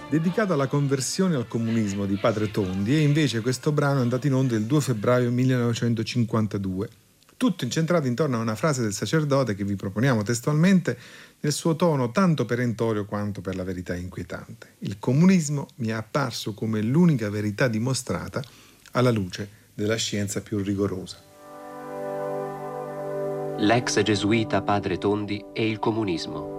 dedicato alla conversione al comunismo di Padre Tondi, e invece questo brano è andato in onda il 2 febbraio 1952. Tutto incentrato intorno a una frase del sacerdote che vi proponiamo testualmente nel suo tono tanto perentorio quanto per la verità inquietante. Il comunismo mi è apparso come l'unica verità dimostrata alla luce della scienza più rigorosa. L'ex gesuita Padre Tondi e il comunismo.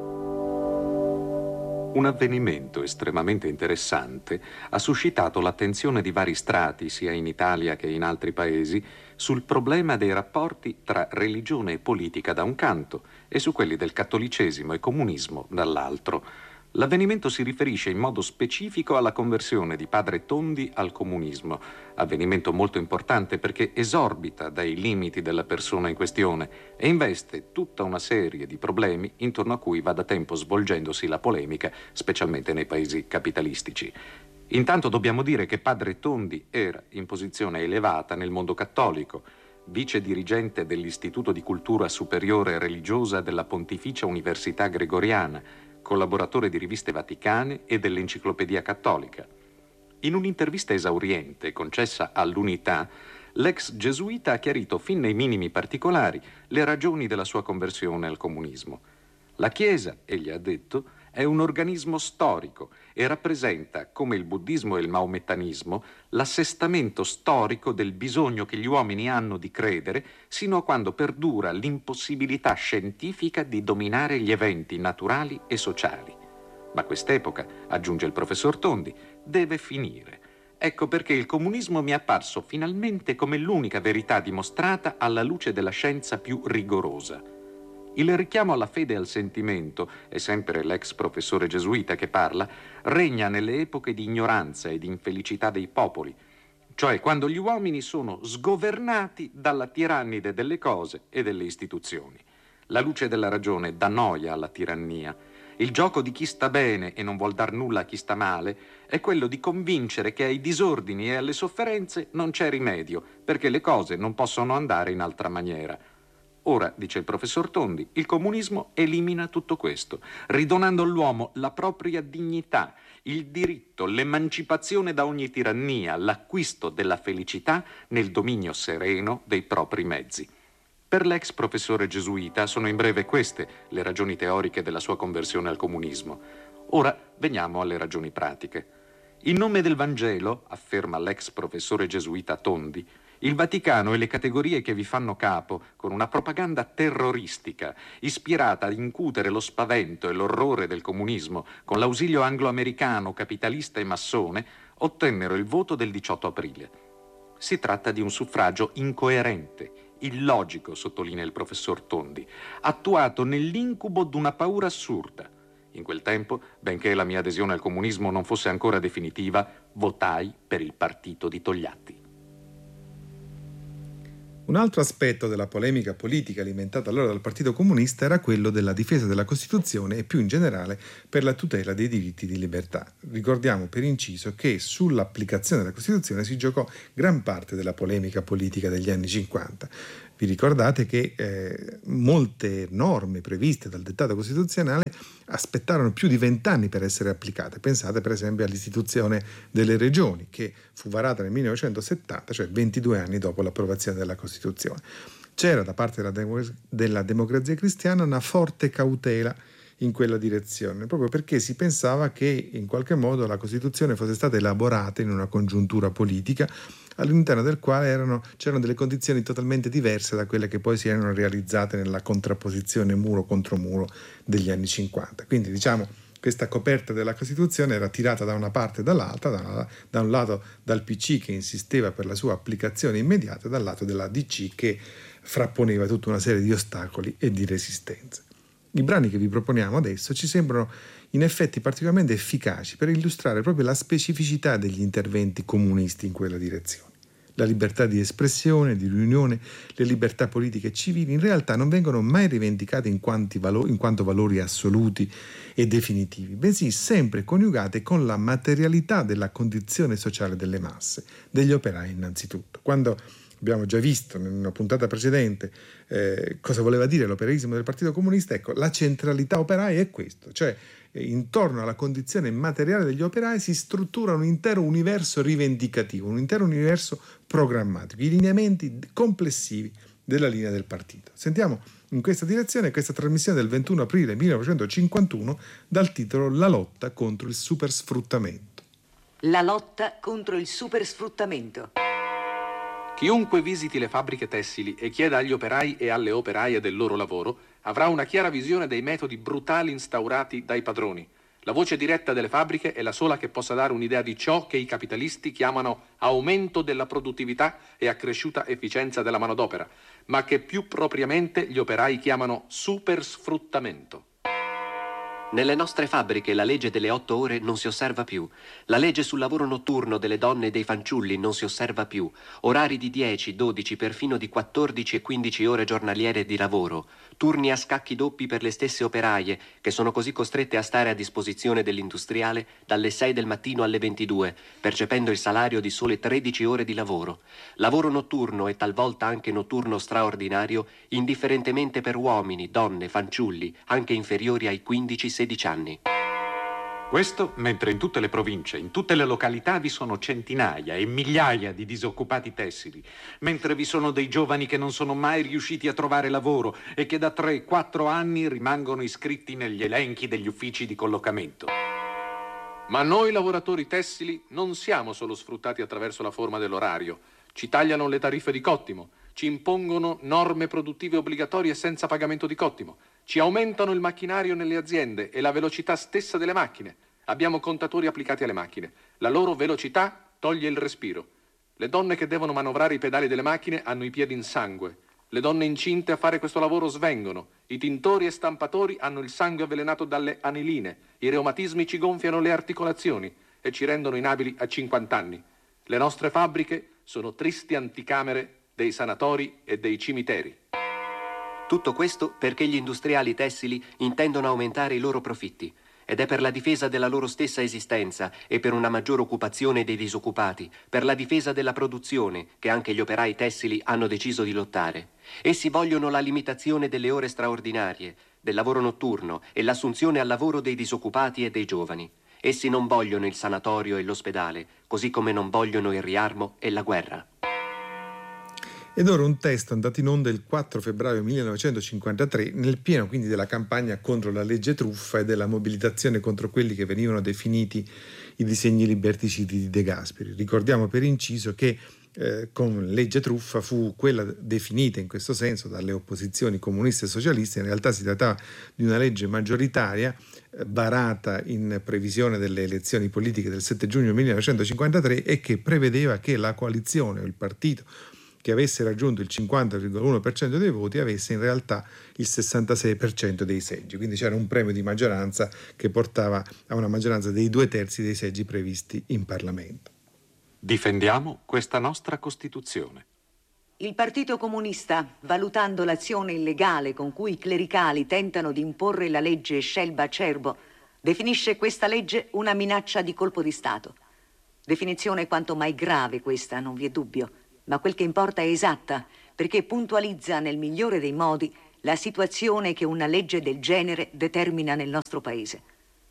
Un avvenimento estremamente interessante ha suscitato l'attenzione di vari strati, sia in Italia che in altri paesi, sul problema dei rapporti tra religione e politica da un canto e su quelli del cattolicesimo e comunismo dall'altro. L'avvenimento si riferisce in modo specifico alla conversione di Padre Tondi al comunismo, avvenimento molto importante perché esorbita dai limiti della persona in questione e investe tutta una serie di problemi intorno a cui va da tempo svolgendosi la polemica, specialmente nei paesi capitalistici. Intanto dobbiamo dire che Padre Tondi era in posizione elevata nel mondo cattolico, vice dirigente dell'Istituto di Cultura Superiore Religiosa della Pontificia Università Gregoriana, collaboratore di riviste vaticane e dell'Enciclopedia Cattolica. In un'intervista esauriente concessa all'Unità, l'ex gesuita ha chiarito fin nei minimi particolari le ragioni della sua conversione al comunismo. La Chiesa, egli ha detto, è un organismo storico e rappresenta, come il buddismo e il maomettanismo, l'assestamento storico del bisogno che gli uomini hanno di credere sino a quando perdura l'impossibilità scientifica di dominare gli eventi naturali e sociali. Ma quest'epoca, aggiunge il professor Tondi, deve finire. Ecco perché il comunismo mi è apparso finalmente come l'unica verità dimostrata alla luce della scienza più rigorosa. Il richiamo alla fede e al sentimento, è sempre l'ex professore gesuita che parla, regna nelle epoche di ignoranza e di infelicità dei popoli, cioè quando gli uomini sono sgovernati dalla tirannide delle cose e delle istituzioni. La luce della ragione dà noia alla tirannia. Il gioco di chi sta bene e non vuol dar nulla a chi sta male è quello di convincere che ai disordini e alle sofferenze non c'è rimedio, perché le cose non possono andare in altra maniera. Ora, dice il professor Tondi, il comunismo elimina tutto questo, ridonando all'uomo la propria dignità, il diritto, l'emancipazione da ogni tirannia, l'acquisto della felicità nel dominio sereno dei propri mezzi. Per l'ex professore gesuita sono in breve queste le ragioni teoriche della sua conversione al comunismo. Ora veniamo alle ragioni pratiche. In nome del Vangelo, afferma l'ex professore gesuita Tondi, il Vaticano e le categorie che vi fanno capo, con una propaganda terroristica, ispirata ad incutere lo spavento e l'orrore del comunismo, con l'ausilio anglo-americano, capitalista e massone, ottennero il voto del 18 aprile. Si tratta di un suffragio incoerente, illogico, sottolinea il professor Tondi, attuato nell'incubo d'una paura assurda. In quel tempo, benché la mia adesione al comunismo non fosse ancora definitiva, votai per il partito di Togliatti. Un altro aspetto della polemica politica alimentata allora dal Partito Comunista era quello della difesa della Costituzione e più in generale per la tutela dei diritti di libertà. Ricordiamo per inciso che sull'applicazione della Costituzione si giocò gran parte della polemica politica degli anni 50. Vi ricordate che molte norme previste dal dettato costituzionale aspettarono più di 20 anni per essere applicate. Pensate per esempio all'istituzione delle regioni, che fu varata nel 1970, cioè 22 anni dopo l'approvazione della Costituzione. C'era da parte della Democrazia Cristiana una forte cautela in quella direzione, proprio perché si pensava che in qualche modo la Costituzione fosse stata elaborata in una congiuntura politica all'interno del quale c'erano delle condizioni totalmente diverse da quelle che poi si erano realizzate nella contrapposizione muro contro muro degli anni 50. Quindi diciamo questa coperta della Costituzione era tirata da una parte e dall'altra, da un lato dal PC che insisteva per la sua applicazione immediata e dal lato della DC che frapponeva tutta una serie di ostacoli e di resistenze. I brani che vi proponiamo adesso ci sembrano in effetti particolarmente efficaci per illustrare proprio la specificità degli interventi comunisti in quella direzione. La libertà di espressione, di riunione, le libertà politiche e civili in realtà non vengono mai rivendicate in quanto valori assoluti e definitivi, bensì sempre coniugate con la materialità della condizione sociale delle masse, degli operai innanzitutto. Quando abbiamo già visto in una puntata precedente cosa voleva dire l'operaismo del Partito Comunista, ecco, la centralità operaia è questo, cioè intorno alla condizione materiale degli operai si struttura un intero universo rivendicativo, un intero universo programmatico, i lineamenti complessivi della linea del partito. Sentiamo in questa direzione questa trasmissione del 21 aprile 1951 dal titolo La lotta contro il supersfruttamento. La lotta contro il supersfruttamento. Chiunque visiti le fabbriche tessili e chieda agli operai e alle operaie del loro lavoro avrà una chiara visione dei metodi brutali instaurati dai padroni. La voce diretta delle fabbriche è la sola che possa dare un'idea di ciò che i capitalisti chiamano aumento della produttività e accresciuta efficienza della manodopera, ma che più propriamente gli operai chiamano supersfruttamento. Nelle nostre fabbriche la legge delle 8 ore non si osserva più. La legge sul lavoro notturno delle donne e dei fanciulli non si osserva più. Orari di 10, 12, perfino di 14 e 15 ore giornaliere di lavoro. Turni a scacchi doppi per le stesse operaie, che sono così costrette a stare a disposizione dell'industriale dalle 6 del mattino alle 22, percependo il salario di sole 13 ore di lavoro. Lavoro notturno e talvolta anche notturno straordinario, indifferentemente per uomini, donne, fanciulli, anche inferiori ai 15-16 anni. Questo mentre in tutte le province, in tutte le località vi sono centinaia e migliaia di disoccupati tessili, mentre vi sono dei giovani che non sono mai riusciti a trovare lavoro e che da 3-4 anni rimangono iscritti negli elenchi degli uffici di collocamento. Ma noi lavoratori tessili non siamo solo sfruttati attraverso la forma dell'orario. Ci tagliano le tariffe di cottimo, ci impongono norme produttive obbligatorie senza pagamento di cottimo, ci aumentano il macchinario nelle aziende e la velocità stessa delle macchine. Abbiamo contatori applicati alle macchine. La loro velocità toglie il respiro. Le donne che devono manovrare i pedali delle macchine hanno i piedi in sangue. Le donne incinte a fare questo lavoro svengono. I tintori e stampatori hanno il sangue avvelenato dalle aniline. I reumatismi ci gonfiano le articolazioni e ci rendono inabili a 50 anni. Le nostre fabbriche sono tristi anticamere dei sanatori e dei cimiteri. Tutto questo perché gli industriali tessili intendono aumentare i loro profitti. Ed è per la difesa della loro stessa esistenza e per una maggiore occupazione dei disoccupati, per la difesa della produzione, che anche gli operai tessili hanno deciso di lottare. Essi vogliono la limitazione delle ore straordinarie, del lavoro notturno e l'assunzione al lavoro dei disoccupati e dei giovani. Essi non vogliono il sanatorio e l'ospedale, così come non vogliono il riarmo e la guerra. Ed ora un testo andato in onda il 4 febbraio 1953, nel pieno quindi della campagna contro la legge truffa e della mobilitazione contro quelli che venivano definiti i disegni liberticidi di De Gasperi. Ricordiamo per inciso che con legge truffa fu quella definita in questo senso dalle opposizioni comuniste e socialiste. In realtà si trattava di una legge maggioritaria varata in previsione delle elezioni politiche del 7 giugno 1953 e che prevedeva che la coalizione o il partito che avesse raggiunto il 50,1% dei voti avesse in realtà il 66% dei seggi. Quindi c'era un premio di maggioranza che portava a una maggioranza dei 2/3 dei seggi previsti in Parlamento. Difendiamo questa nostra Costituzione. Il Partito Comunista, valutando l'azione illegale con cui i clericali tentano di imporre la legge Scelba-Acerbo, definisce questa legge una minaccia di colpo di Stato. Definizione quanto mai grave questa, non vi è dubbio. Ma quel che importa è esatta, perché puntualizza nel migliore dei modi la situazione che una legge del genere determina nel nostro paese.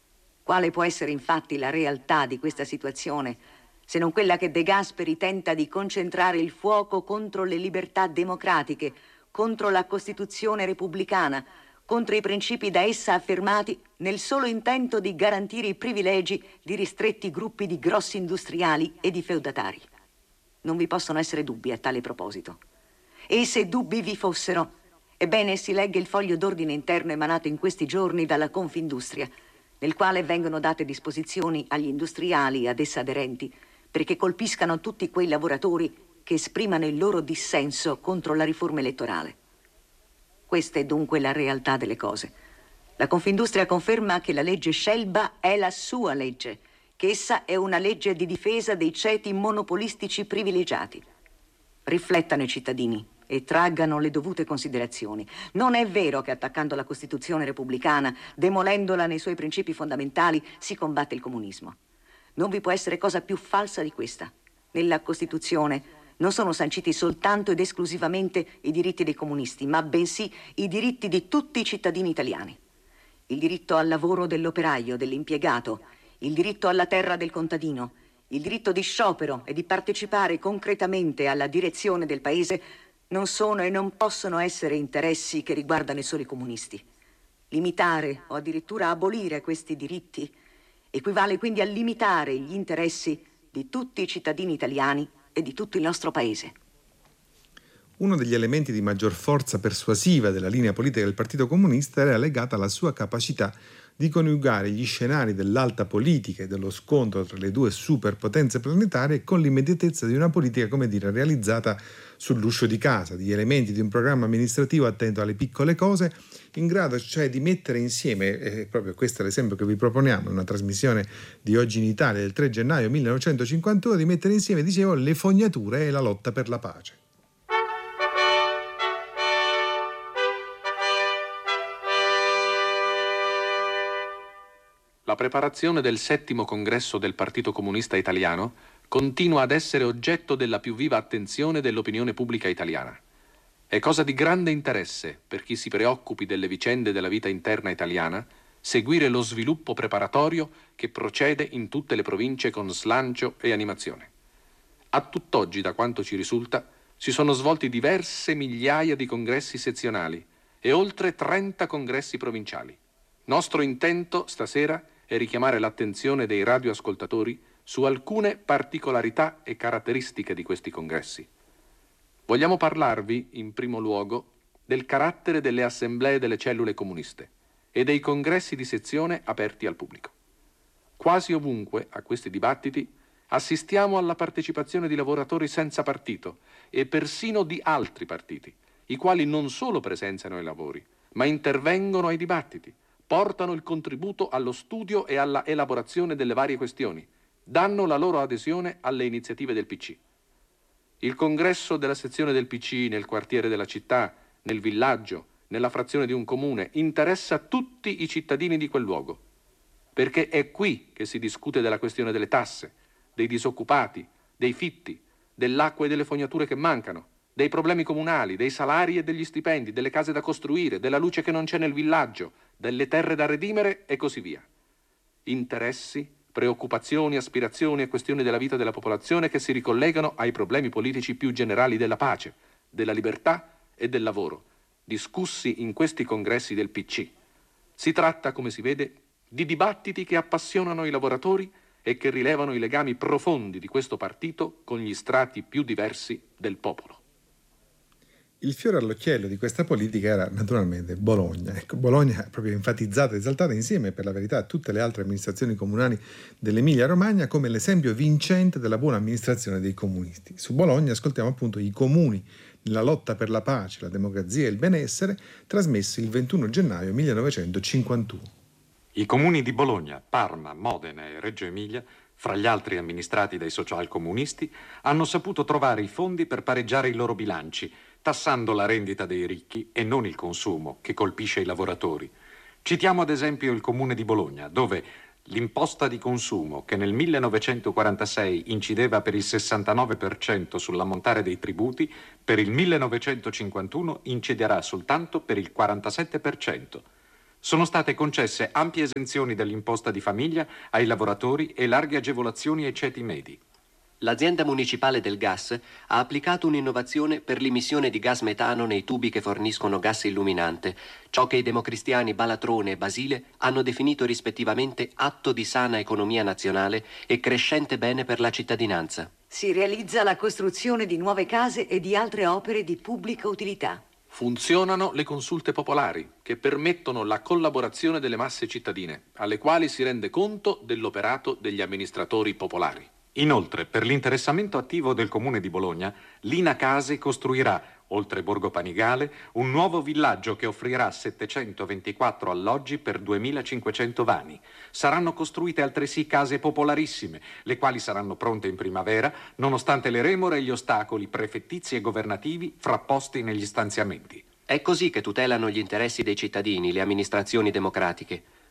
Quale può essere infatti la realtà di questa situazione, se non quella che De Gasperi tenta di concentrare il fuoco contro le libertà democratiche, contro la Costituzione repubblicana, contro i principi da essa affermati, nel solo intento di garantire i privilegi di ristretti gruppi di grossi industriali e di feudatari. Non vi possono essere dubbi a tale proposito. E se dubbi vi fossero, ebbene si legga il foglio d'ordine interno emanato in questi giorni dalla Confindustria, nel quale vengono date disposizioni agli industriali ad essa aderenti perché colpiscano tutti quei lavoratori che esprimano il loro dissenso contro la riforma elettorale. Questa è dunque la realtà delle cose. La Confindustria conferma che la legge Scelba è la sua legge, che essa è una legge di difesa dei ceti monopolistici privilegiati. Riflettano i cittadini e traggano le dovute considerazioni. Non è vero che attaccando la Costituzione repubblicana, demolendola nei suoi principi fondamentali, si combatte il comunismo. Non vi può essere cosa più falsa di questa. Nella Costituzione non sono sanciti soltanto ed esclusivamente i diritti dei comunisti, ma bensì i diritti di tutti i cittadini italiani. il diritto al lavoro dell'operaio, dell'impiegato, il diritto alla terra del contadino, il diritto di sciopero e di partecipare concretamente alla direzione del paese non sono e non possono essere interessi che riguardano i soli comunisti. Limitare o addirittura abolire questi diritti equivale quindi a limitare gli interessi di tutti i cittadini italiani e di tutto il nostro paese. Uno degli elementi di maggior forza persuasiva della linea politica del Partito Comunista era legata alla sua capacità di coniugare gli scenari dell'alta politica e dello scontro tra le due superpotenze planetarie con l'immediatezza di una politica, come dire, realizzata sull'uscio di casa, di elementi di un programma amministrativo attento alle piccole cose, in grado cioè di mettere insieme, proprio questo è l'esempio che vi proponiamo in una trasmissione di Oggi in Italia del 3 gennaio 1951, di mettere insieme, dicevo, le fognature e la lotta per la pace. La preparazione del 7° congresso del Partito Comunista Italiano continua ad essere oggetto della più viva attenzione dell'opinione pubblica italiana. È cosa di grande interesse per chi si preoccupi delle vicende della vita interna italiana seguire lo sviluppo preparatorio che procede in tutte le province con slancio e animazione. A tutt'oggi, da quanto ci risulta, si sono svolti diverse migliaia di congressi sezionali e oltre 30 congressi provinciali. Nostro intento stasera è richiamare l'attenzione dei radioascoltatori su alcune particolarità e caratteristiche di questi congressi. Vogliamo parlarvi, in primo luogo, del carattere delle assemblee delle cellule comuniste e dei congressi di sezione aperti al pubblico. Quasi ovunque, a questi dibattiti, assistiamo alla partecipazione di lavoratori senza partito e persino di altri partiti, i quali non solo presenziano ai lavori, ma intervengono ai dibattiti, portano il contributo allo studio e alla elaborazione delle varie questioni, danno la loro adesione alle iniziative del PC. Il congresso della sezione del PC nel quartiere della città, nel villaggio, nella frazione di un comune, interessa tutti i cittadini di quel luogo, perché è qui che si discute della questione delle tasse, dei disoccupati, dei fitti, dell'acqua e delle fognature che mancano, dei problemi comunali, dei salari e degli stipendi, delle case da costruire, della luce che non c'è nel villaggio, delle terre da redimere e così via. Interessi, preoccupazioni, aspirazioni e questioni della vita della popolazione che si ricollegano ai problemi politici più generali della pace, della libertà e del lavoro, discussi in questi congressi del PC. Si tratta, come si vede, di dibattiti che appassionano i lavoratori e che rilevano i legami profondi di questo partito con gli strati più diversi del popolo. Il fiore all'occhiello di questa politica era naturalmente Bologna. Ecco, Bologna è proprio enfatizzata e esaltata insieme, per la verità, a tutte le altre amministrazioni comunali dell'Emilia-Romagna come l'esempio vincente della buona amministrazione dei comunisti. Su Bologna ascoltiamo appunto i comuni nella lotta per la pace, la democrazia e il benessere, trasmessi il 21 gennaio 1951. I comuni di Bologna, Parma, Modena e Reggio Emilia, fra gli altri amministrati dai socialcomunisti, hanno saputo trovare i fondi per pareggiare i loro bilanci, tassando la rendita dei ricchi e non il consumo, che colpisce i lavoratori. Citiamo ad esempio il comune di Bologna, dove l'imposta di consumo, che nel 1946 incideva per il 69% sull'ammontare dei tributi, per il 1951 inciderà soltanto per il 47%. Sono state concesse ampie esenzioni dell'imposta di famiglia ai lavoratori e larghe agevolazioni ai ceti medi. L'azienda municipale del gas ha applicato un'innovazione per l'imissione di gas metano nei tubi che forniscono gas illuminante, ciò che i democristiani Balatrone e Basile hanno definito rispettivamente atto di sana economia nazionale e crescente bene per la cittadinanza. Si realizza la costruzione di nuove case e di altre opere di pubblica utilità. Funzionano le consulte popolari, che permettono la collaborazione delle masse cittadine, alle quali si rende conto dell'operato degli amministratori popolari. Inoltre, per l'interessamento attivo del Comune di Bologna, l'Ina Case costruirà, oltre Borgo Panigale, un nuovo villaggio che offrirà 724 alloggi per 2500 vani. Saranno costruite altresì case popolarissime, le quali saranno pronte in primavera, nonostante le remore e gli ostacoli prefettizi e governativi frapposti negli stanziamenti. È così che tutelano gli interessi dei cittadini le amministrazioni democratiche.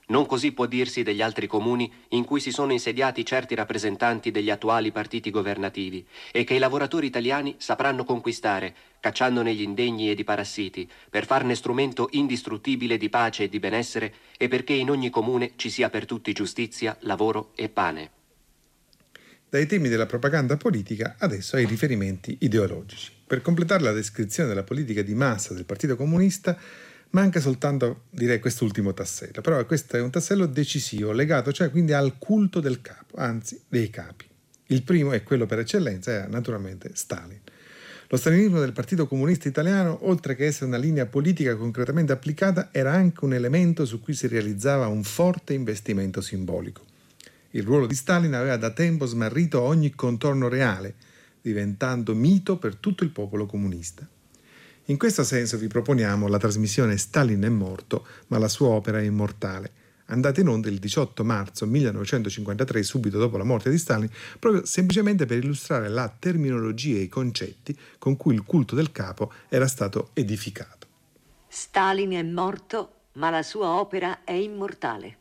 Non così può dirsi degli altri comuni in cui si sono insediati certi rappresentanti degli attuali partiti governativi e che i lavoratori italiani sapranno conquistare, cacciandone gli indegni ed i parassiti, per farne strumento indistruttibile di pace e di benessere e perché in ogni comune ci sia per tutti giustizia, lavoro e pane. Dai temi della propaganda politica adesso ai riferimenti ideologici. Per completare la descrizione della politica di massa del Partito Comunista manca soltanto, direi, quest'ultimo tassello, però questo è un tassello decisivo, legato cioè quindi al culto del capo, anzi dei capi. Il primo è quello per eccellenza, è naturalmente Stalin. Lo stalinismo del Partito Comunista Italiano, oltre che essere una linea politica concretamente applicata, era anche un elemento su cui si realizzava un forte investimento simbolico. Il ruolo di Stalin aveva da tempo smarrito ogni contorno reale, diventando mito per tutto il popolo comunista. In questo senso vi proponiamo la trasmissione Stalin è morto, ma la sua opera è immortale, andata in onda il 18 marzo 1953, subito dopo la morte di Stalin, proprio semplicemente per illustrare la terminologia e i concetti con cui il culto del capo era stato edificato. Stalin è morto, ma la sua opera è immortale.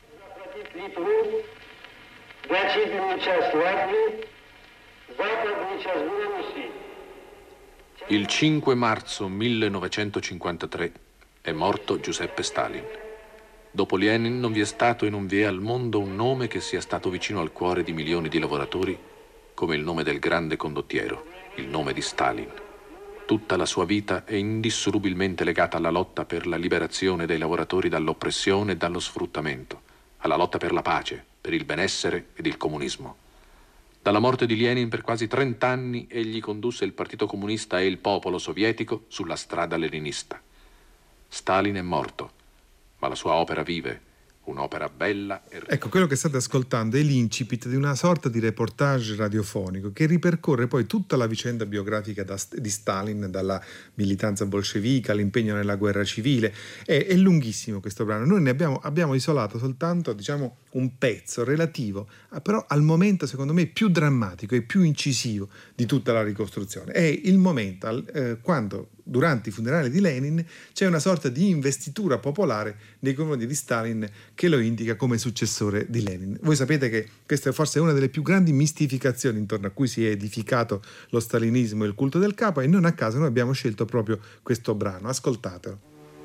Il 5 marzo 1953 è morto Giuseppe Stalin. Dopo Lenin non vi è stato e non vi è al mondo un nome che sia stato vicino al cuore di milioni di lavoratori come il nome del grande condottiero, il nome di Stalin. Tutta la sua vita è indissolubilmente legata alla lotta per la liberazione dei lavoratori dall'oppressione e dallo sfruttamento, alla lotta per la pace, per il benessere ed il comunismo. Dalla morte di Lenin per quasi 30 anni egli condusse il Partito Comunista e il popolo sovietico sulla strada leninista. Stalin è morto, ma la sua opera vive, un'opera bella e... Ecco, quello che state ascoltando è l'incipit di una sorta di reportage radiofonico che ripercorre poi tutta la vicenda biografica di Stalin, dalla militanza bolscevica all'impegno nella guerra civile. È lunghissimo questo brano. Noi ne abbiamo isolato soltanto, diciamo, un pezzo relativo però al momento, secondo me, più drammatico e più incisivo di tutta la ricostruzione. È il momento quando, durante i funerali di Lenin, c'è una sorta di investitura popolare nei confronti di Stalin che lo indica come successore di Lenin. Voi sapete che questa è forse una delle più grandi mistificazioni intorno a cui si è edificato lo stalinismo e il culto del capo, e non a caso noi abbiamo scelto proprio questo brano. Ascoltatelo.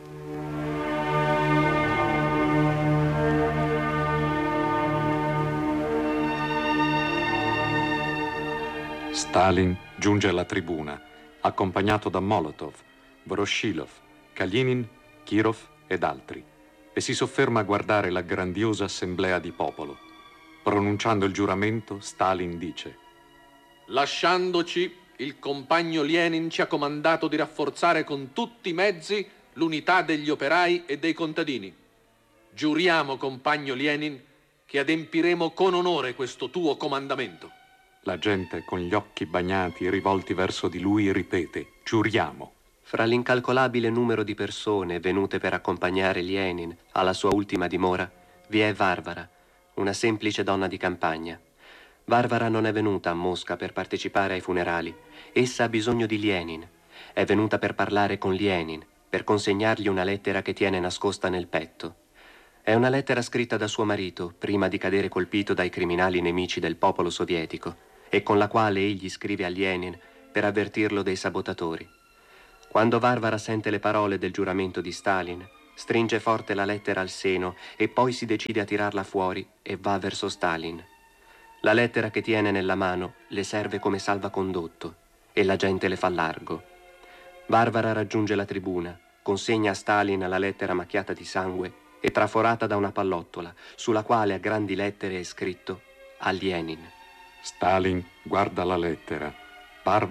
Stalin giunge alla tribuna, accompagnato da Molotov, Voroshilov, Kalinin, Kirov ed altri, e si sofferma a guardare la grandiosa assemblea di popolo. Pronunciando il giuramento, Stalin dice: Lasciandoci, il compagno Lenin ci ha comandato di rafforzare con tutti i mezzi l'unità degli operai e dei contadini. Giuriamo, compagno Lenin, che adempiremo con onore questo tuo comandamento. La gente, con gli occhi bagnati e rivolti verso di lui, ripete: giuriamo. Fra l'incalcolabile numero di persone venute per accompagnare Lenin alla sua ultima dimora, vi è Varvara, una semplice donna di campagna. Varvara non è venuta a Mosca per partecipare ai funerali. Essa ha bisogno di Lenin. È venuta per parlare con Lenin, per consegnargli una lettera che tiene nascosta nel petto. È una lettera scritta da suo marito, prima di cadere colpito dai criminali nemici del popolo sovietico, e con la quale egli scrive a Lenin per avvertirlo dei sabotatori. Quando Varvara sente le parole del giuramento di Stalin, stringe forte la lettera al seno e poi si decide a tirarla fuori e va verso Stalin. La lettera che tiene nella mano le serve come salvacondotto e la gente le fa largo. Varvara raggiunge la tribuna, consegna a Stalin la lettera macchiata di sangue e traforata da una pallottola, sulla quale a grandi lettere è scritto: a Lenin. Stalin guarda la lettera,